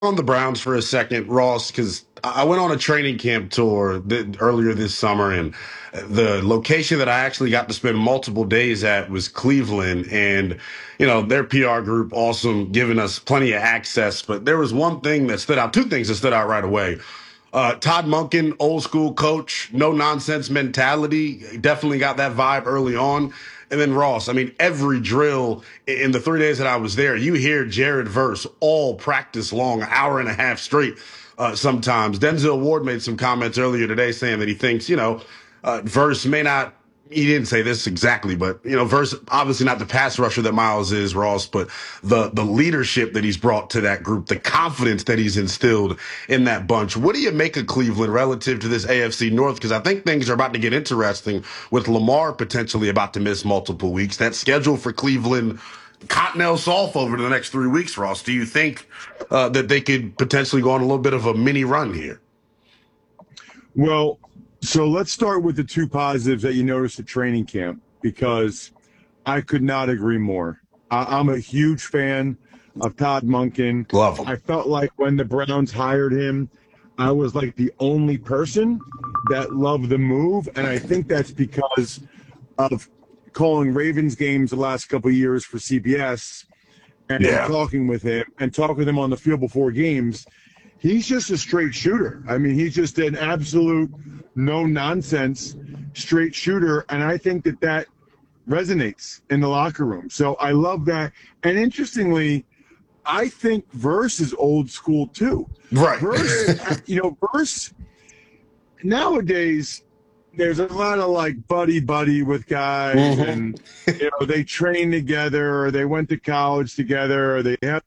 on the Browns for a second, Ross, because I went on a training camp tour earlier this summer, and the location that I actually got to spend multiple days at was Cleveland. And, their PR group, awesome, giving us plenty of access. But there was one thing that stood out, two things that stood out right away. Todd Monken, old school coach, no nonsense mentality. Definitely got that vibe early on. And then Ross, I mean, every drill in the 3 days that I was there, you hear Jared Verse all practice long, an hour and a half straight sometimes. Denzel Ward made some comments earlier today saying that he thinks, Verse may not, he didn't say this exactly, but, Verse, obviously not the pass rusher that Miles is, Ross, but the leadership that he's brought to that group, the confidence that he's instilled in that bunch. What do you make of Cleveland relative to this AFC North? Because I think things are about to get interesting with Lamar potentially about to miss multiple weeks. That schedule for Cleveland, Cottonelle soft over the next 3 weeks, Ross. Do you think that they could potentially go on a little bit of a mini run here? Well, so let's start with the two positives that you noticed at training camp, because I could not agree more. I'm a huge fan of Todd Monken. Love him. I felt like when the Browns hired him, I was like the only person that loved the move. And I think that's because of calling Ravens games the last couple of years for CBS and talking with him on the field before games. He's just a straight shooter. I mean, he's just an absolute no-nonsense straight shooter, and I think that resonates in the locker room. So I love that. And interestingly, I think Verse is old school too. Right. Verse, nowadays, there's a lot of like buddy with guys, and they train together, or they went to college together, or they have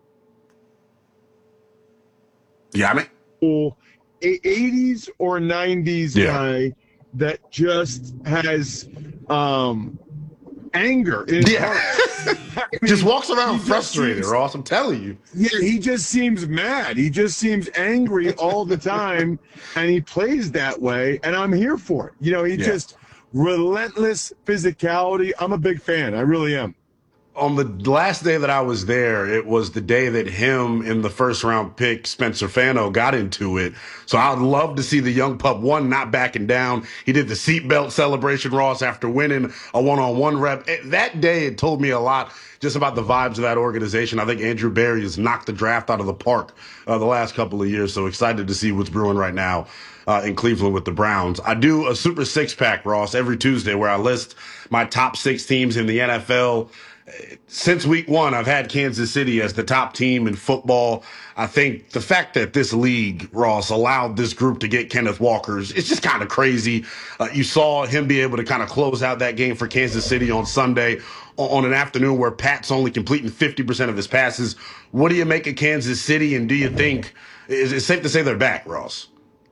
80s or 90s guy that just has anger in his heart. I mean, just walks around frustrated, Ross. I'm telling you. Yeah, he just seems mad. He just seems angry all the time, and he plays that way, and I'm here for it. Just relentless physicality. I'm a big fan. I really am. On the last day that I was there, it was the day that him and the first round pick, Spencer Fano, got into it. So I'd love to see the young pup, one, not backing down. He did the seatbelt celebration, Ross, after winning a one-on-one rep. That day, it told me a lot just about the vibes of that organization. I think Andrew Berry has knocked the draft out of the park the last couple of years. So excited to see what's brewing right now in Cleveland with the Browns. I do a Super Six Pack, Ross, every Tuesday where I list my top 6 teams in the NFL. Since week 1, I've had Kansas City as the top team in football. I think the fact that this league, Ross, allowed this group to get Kenneth Walker's, it's just kind of crazy. You saw him be able to kind of close out that game for Kansas City on Sunday on an afternoon where Pat's only completing 50% of his passes. What do you make of Kansas City, and do you think, is it safe to say they're back, Ross?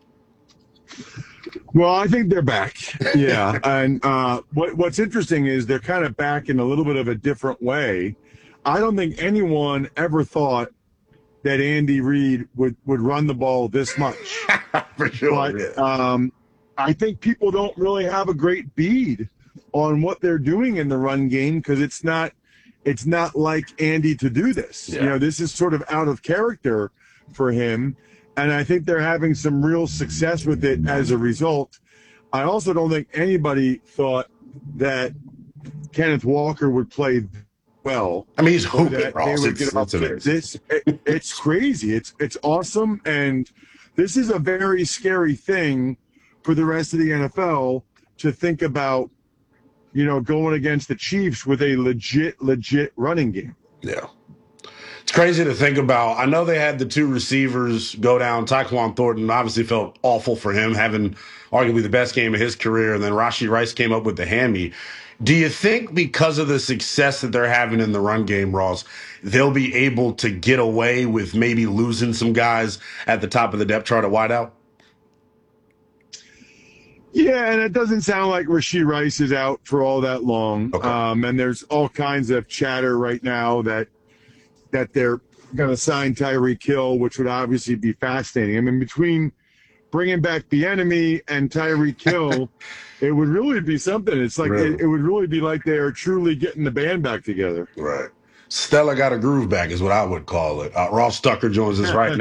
Well, I think they're back. Yeah. And what's interesting is they're kind of back in a little bit of a different way. I don't think anyone ever thought that Andy Reid would run the ball this much. For sure. But I think people don't really have a great bead on what they're doing in the run game, because it's not like Andy to do this. Yeah. This is sort of out of character for him. And I think they're having some real success with it as a result. I also don't think anybody thought that Kenneth Walker would play well. I mean, he's hooping, Ross. It's crazy. It's awesome. And this is a very scary thing for the rest of the NFL to think about, going against the Chiefs with a legit running game. Yeah. It's crazy to think about. I know they had the 2 receivers go down. Tyquan Thornton obviously felt awful for him, having arguably the best game of his career. And then Rashee Rice came up with the hammy. Do you think because of the success that they're having in the run game, Ross, they'll be able to get away with maybe losing some guys at the top of the depth chart at wideout? Yeah, and it doesn't sound like Rashee Rice is out for all that long. Okay. And there's all kinds of chatter right now that they're going to sign Tyreek Hill, which would obviously be fascinating. I mean, between bringing back Bieniemy and Tyreek Hill, it would really be something. It's like it would really be like they are truly getting the band back together. Right. Stella got a groove back, is what I would call it. Ross Tucker joins us right now.